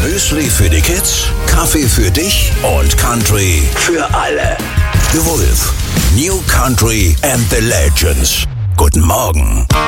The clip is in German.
Müsli für die Kids, Kaffee für dich und Country für alle. The Wolf. New Country and the Legends. Guten Morgen.